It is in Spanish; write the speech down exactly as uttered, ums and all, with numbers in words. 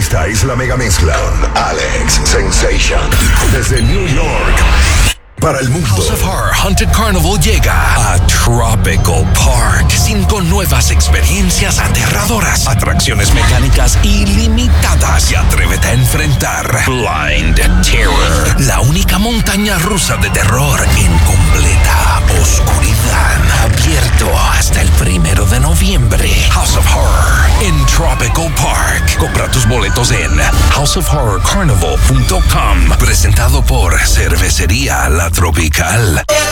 Esta es la mega mezcla con Alex Sensation. Desde New York para el mundo. House of Horror Haunted Carnival llega a Tropical Park. Cinco nuevas experiencias aterradoras, atracciones mecánicas ilimitadas y atrévete a enfrentar Blind Terror, la única montaña rusa de terror en completa oscuridad. Abierto hasta el primero de noviembre. House of Horror en Tropical Park. Compra tus boletos en house of horror carnival punto com. Presentado por Cervecería La Tropical.